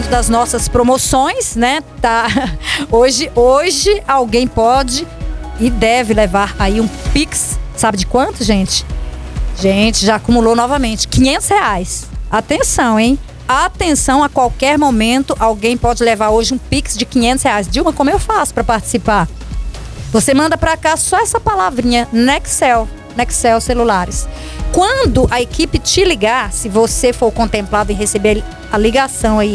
falando das nossas promoções, né? Tá. Hoje alguém pode e deve levar aí um Pix. Sabe de quanto, gente? Gente, já acumulou novamente R$500. Atenção, hein? Atenção, a qualquer momento alguém pode levar hoje um Pix de R$500. Dilma, como eu faço para participar? Você manda para cá só essa palavrinha, Nextel Celulares. Quando a equipe te ligar, se você for contemplado em receber a ligação aí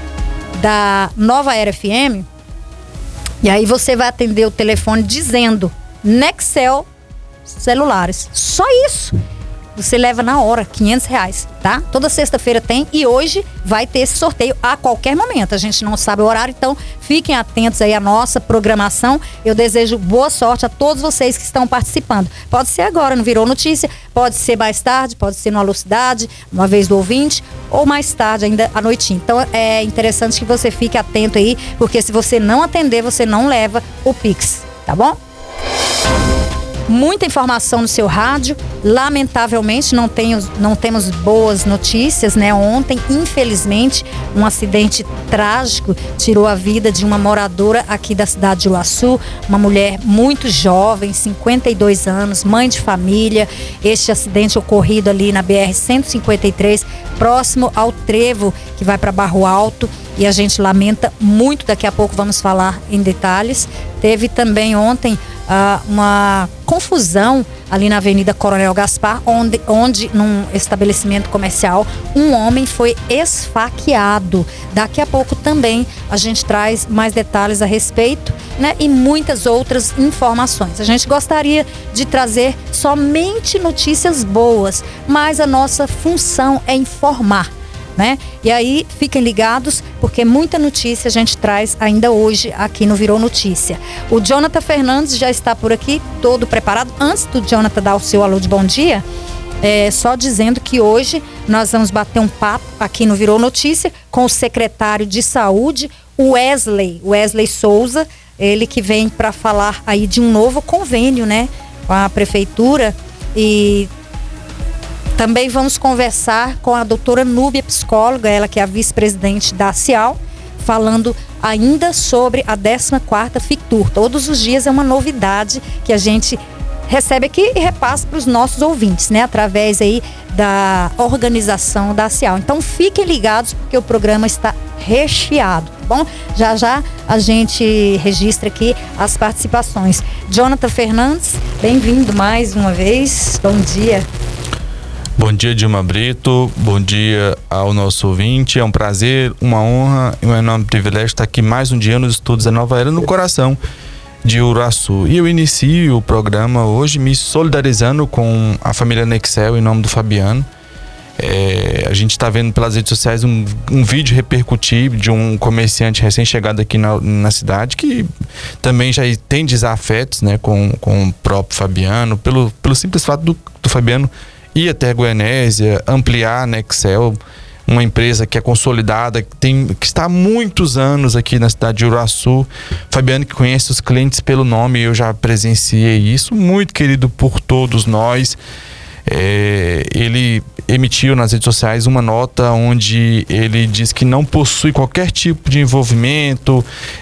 da Nova Era FM, e aí você vai atender o telefone dizendo Nextel Celulares. Só isso. Você leva na hora R$500, tá? Toda sexta-feira tem e hoje vai ter esse sorteio a qualquer momento. A gente não sabe o horário, então fiquem atentos aí à nossa programação. Eu desejo boa sorte a todos vocês que estão participando. Pode ser agora, não virou notícia, pode ser mais tarde, pode ser no Alô Cidade, uma vez do ouvinte, ou mais tarde ainda à noitinha. Então é interessante que você fique atento aí, porque se você não atender, você não leva o Pix, tá bom? Muita informação no seu rádio. Lamentavelmente não temos boas notícias, né? Ontem, infelizmente, um acidente trágico tirou a vida de uma moradora aqui da cidade de Uruaçu, uma mulher muito jovem, 52 anos, mãe de família. Este acidente ocorrido ali na BR-153, próximo ao trevo que vai para Barro Alto, e a gente lamenta muito. Daqui a pouco vamos falar em detalhes. Teve também ontem uma confusão ali na Avenida Coronel Gaspar, onde num estabelecimento comercial um homem foi esfaqueado. Daqui a pouco também a gente traz mais detalhes a respeito, né? E muitas outras informações. A gente gostaria de trazer somente notícias boas, mas a nossa função é informar, né? E aí fiquem ligados, porque muita notícia a gente traz ainda hoje aqui no Virou Notícia. O Jonathan Fernandes já está por aqui, todo preparado. Antes do Jonathan dar o seu alô de bom dia, só dizendo que hoje nós vamos bater um papo aqui no Virou Notícia com o secretário de Saúde, Wesley Souza, ele que vem para falar aí de um novo convênio, né, com a prefeitura. E também vamos conversar com a doutora Núbia, psicóloga, ela que é a vice-presidente da CIAL, falando ainda sobre a 14ª FICTUR. Todos os dias é uma novidade que a gente recebe aqui e repassa para os nossos ouvintes, né? Através aí da organização da CIAL. Então fiquem ligados, porque o programa está recheado, tá bom? Já a gente registra aqui as participações. Jonathan Fernandes, bem-vindo mais uma vez. Bom dia. Bom dia, Dilma Brito. Bom dia ao nosso ouvinte. É um prazer, uma honra e um enorme privilégio estar aqui mais um dia nos estudos da Nova Era, no coração de Uruaçu. E eu inicio o programa hoje me solidarizando com a família Nextel em nome do Fabiano. A gente está vendo pelas redes sociais um vídeo repercutir de um comerciante recém-chegado aqui na cidade, que também já tem desafetos, né, com o próprio Fabiano, pelo simples fato do Fabiano ir até Goianésia, ampliar a Nextel, uma empresa que é consolidada, que está há muitos anos aqui na cidade de Uruaçu. Fabiano, que conhece os clientes pelo nome, eu já presenciei isso, muito querido por todos nós. Ele emitiu nas redes sociais uma nota onde ele diz que não possui qualquer tipo de envolvimento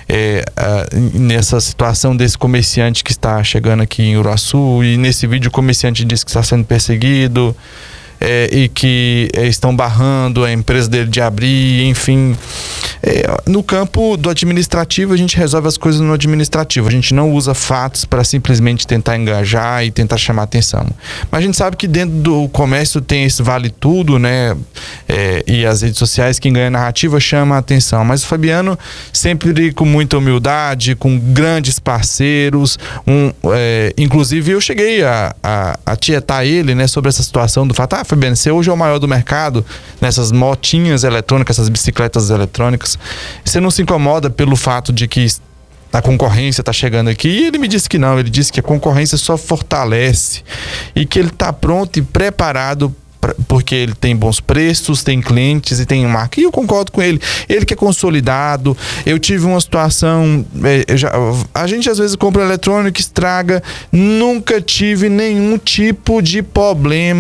nessa situação desse comerciante que está chegando aqui em Uruaçu. E nesse vídeo o comerciante diz que está sendo perseguido e que estão barrando a empresa dele de abrir, enfim. No campo do administrativo, a gente resolve as coisas no administrativo. A gente não usa fatos para simplesmente tentar engajar e tentar chamar atenção. Mas a gente sabe que dentro do comércio tem esse vale tudo, né? E as redes sociais, quem ganha narrativa chama a atenção. Mas o Fabiano, sempre com muita humildade, com grandes parceiros. Inclusive, eu cheguei a tietar ele, né, sobre essa situação do fato: Fabiano, você hoje é o maior do mercado nessas motinhas eletrônicas, essas bicicletas eletrônicas. Você não se incomoda pelo fato de que a concorrência está chegando aqui? E ele me disse que não, ele disse que a concorrência só fortalece e que ele está pronto e preparado porque ele tem bons preços, tem clientes e tem marca. E eu concordo com ele. Ele que é consolidado. Eu tive uma situação, a gente às vezes compra eletrônico, estraga. Nunca tive nenhum tipo de problema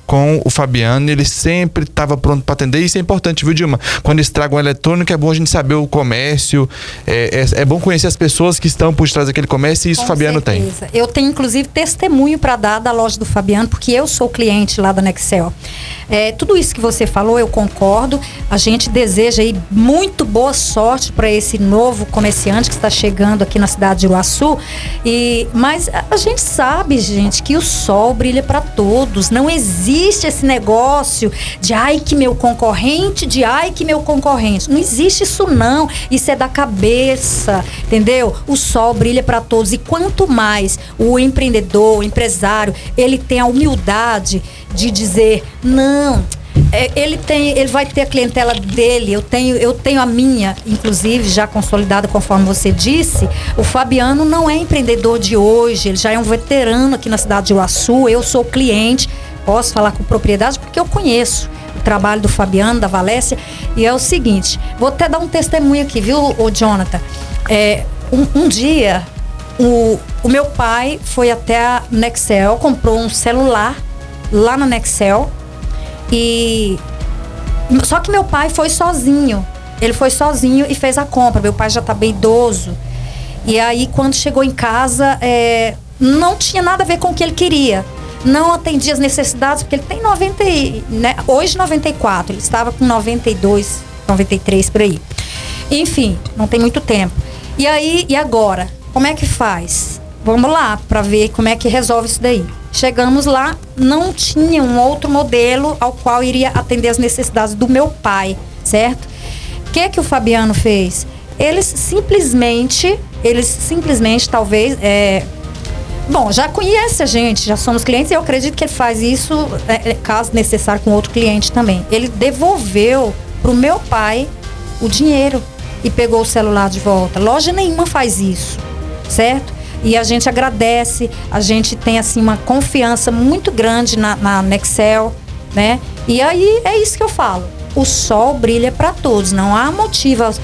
com o Fabiano, ele sempre estava pronto para atender. Isso é importante, viu, Dilma? Quando eles tragam eletrônico, é bom a gente saber o comércio, é bom conhecer as pessoas que estão por trás daquele comércio, e isso o Fabiano tem. Eu tenho, inclusive, testemunho para dar da loja do Fabiano, porque eu sou cliente lá da Nexel. Tudo isso que você falou, eu concordo. A gente deseja aí muito boa sorte para esse novo comerciante que está chegando aqui na cidade de Uruaçu. Mas a gente sabe, gente, que o sol brilha para todos. Não existe esse negócio de ai que meu concorrente, Não existe isso, não. Isso é da cabeça, entendeu? O sol brilha para todos. E quanto mais o empreendedor, o empresário, ele tem a humildade de dizer, não, ele vai ter a clientela dele, eu tenho a minha, inclusive, já consolidada, conforme você disse. O Fabiano não é empreendedor de hoje, ele já é um veterano aqui na cidade de Uruaçu. Eu sou cliente, posso falar com propriedade porque eu conheço o trabalho do Fabiano, da Valécia. E é o seguinte, vou até dar um testemunho aqui, viu, ô Jonathan? Um dia, o meu pai foi até a Nexel, comprou um celular lá na Nexel. Só que meu pai foi sozinho. Ele foi sozinho e fez a compra. Meu pai já tá bem idoso. E aí, quando chegou em casa, não tinha nada a ver com o que ele queria. Não atendia as necessidades, porque ele tem 90, né? Hoje 94. Ele estava com 92, 93 por aí. Enfim, não tem muito tempo. E aí, e agora? Como é que faz? Vamos lá, para ver como é que resolve isso daí. Chegamos lá, não tinha um outro modelo ao qual iria atender as necessidades do meu pai, certo? O que o Fabiano fez? Eles simplesmente talvez, bom, já conhece a gente, já somos clientes, e eu acredito que ele faz isso, caso necessário, com outro cliente também. Ele devolveu pro meu pai o dinheiro e pegou o celular de volta. Loja nenhuma faz isso, certo? E a gente agradece, a gente tem assim uma confiança muito grande na Nexel, né? E aí é isso que eu falo. O sol brilha para todos. Não há motivos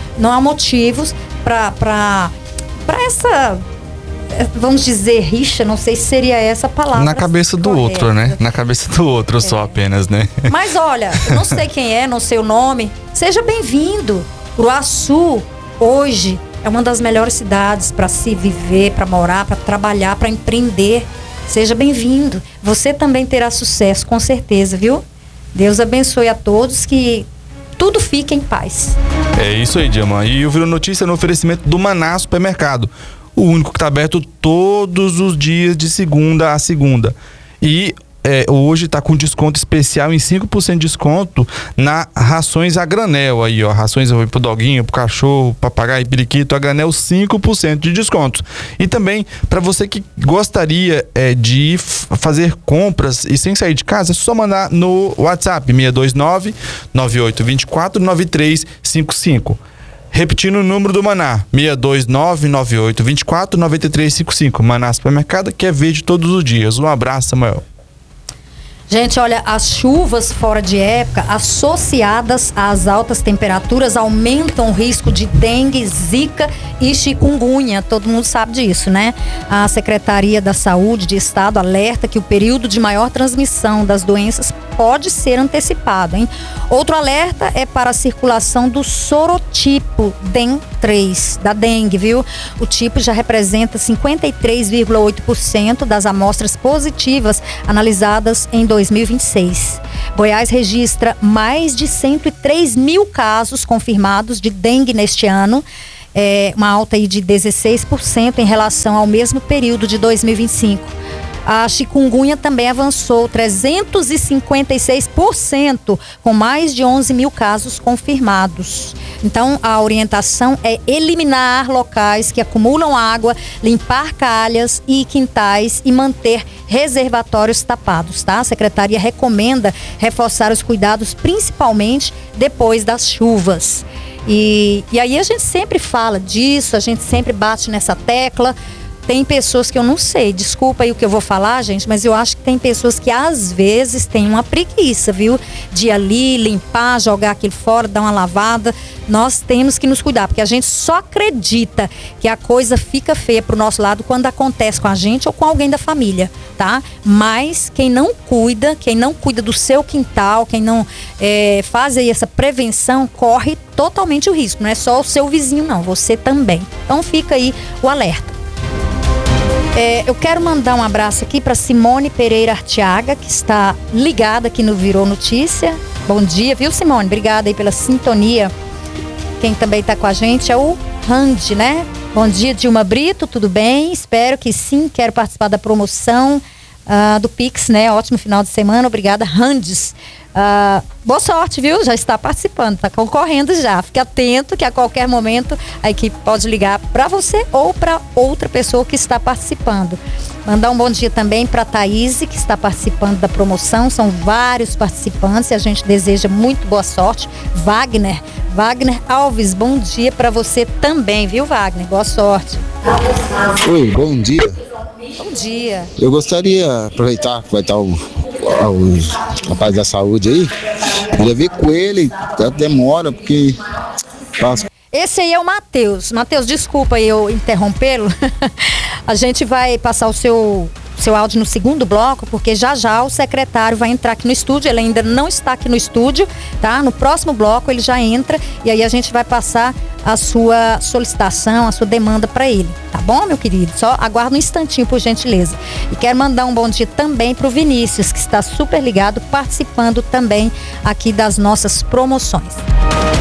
para essa, vamos dizer, rixa. Não sei se seria essa a palavra. Na cabeça do outro, né? Na cabeça do outro só apenas, né? Mas olha, eu não sei quem é, não sei o nome. Seja bem-vindo. Uruaçu hoje é uma das melhores cidades para se viver, para morar, para trabalhar, para empreender. Seja bem-vindo. Você também terá sucesso, com certeza, viu? Deus abençoe a todos, que tudo fique em paz. É isso aí, Dilma. E o Virou Notícia no oferecimento do Maná Supermercado. O único que está aberto todos os dias, de segunda a segunda. E hoje está com desconto especial em 5% de desconto na rações a granel aí, ó. Rações pro doguinho, pro cachorro, papagaio, periquito, a granel 5% de desconto. E também, para você que gostaria de fazer compras e sem sair de casa, é só mandar no WhatsApp 629-9824-9355. Repetindo o número do Maná, 629-9824-9355. Maná Supermercado, que é verde todos os dias. Um abraço, Samuel. Gente, olha, as chuvas fora de época associadas às altas temperaturas aumentam o risco de dengue, zika e chikungunya. Todo mundo sabe disso, né? A Secretaria da Saúde de Estado alerta que o período de maior transmissão das doenças pode ser antecipado, hein? Outro alerta é para a circulação do sorotipo DEN3, da dengue, viu? O tipo já representa 53,8% das amostras positivas analisadas em 2026. Goiás registra mais de 103 mil casos confirmados de dengue neste ano, uma alta aí de 16% em relação ao mesmo período de 2025. A chikungunya também avançou 356%, com mais de 11 mil casos confirmados. Então, a orientação é eliminar locais que acumulam água, limpar calhas e quintais e manter reservatórios tapados, tá? A secretaria recomenda reforçar os cuidados, principalmente depois das chuvas. E aí a gente sempre fala disso, a gente sempre bate nessa tecla. tem pessoas que eu não sei, desculpa aí o que eu vou falar, gente, mas eu acho que tem pessoas que às vezes têm uma preguiça, viu? De ir ali, limpar, jogar aquilo fora, dar uma lavada. Nós temos que nos cuidar, porque a gente só acredita que a coisa fica feia pro nosso lado quando acontece com a gente ou com alguém da família, tá? Mas quem não cuida do seu quintal, quem não faz aí essa prevenção, corre totalmente o risco. Não é só o seu vizinho, não, você também. Então fica aí o alerta. Eu quero mandar um abraço aqui para Simone Pereira Arteaga, que está ligada aqui no Virou Notícia. Bom dia, viu, Simone? Obrigada aí pela sintonia. Quem também está com a gente é o Randy, né? Bom dia, Dilma Brito, tudo bem? Espero que sim, quero participar da promoção do Pix, né? Ótimo final de semana, obrigada, Randes. Boa sorte, viu? Já está participando, está concorrendo já. Fique atento que a qualquer momento a equipe pode ligar para você ou para outra pessoa que está participando. Mandar um bom dia também para a Thaís, que está participando da promoção. São vários participantes e a gente deseja muito boa sorte. Wagner Alves, bom dia para você também, viu, Wagner? Boa sorte. Oi, bom dia. Bom dia. Eu gostaria de aproveitar que vai estar o rapaz da saúde aí, queria ver com ele, demora, porque... Esse aí é o Matheus. Matheus, desculpa eu interrompê-lo. A gente vai passar o seu áudio no segundo bloco, porque já o secretário vai entrar aqui no estúdio. Ele ainda não está aqui no estúdio, tá? No próximo bloco ele já entra e aí a gente vai passar a sua solicitação, a sua demanda para ele, tá bom, meu querido? Só aguarda um instantinho, por gentileza. E quero mandar um bom dia também pro Vinícius, que está super ligado, participando também aqui das nossas promoções.